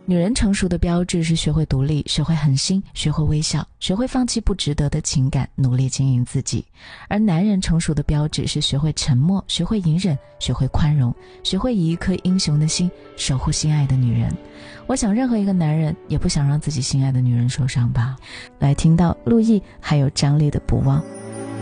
女人成熟的标志是学会独立，学会狠心，学会微笑，学会放弃不值得的情感，努力经营自己。而男人成熟的标志是学会沉默，学会隐忍，学会宽容，学会以一颗英雄的心守护心爱的女人。我想任何一个男人也不想让自己心爱的女人受伤吧。来听到陆毅还有张力的不忘。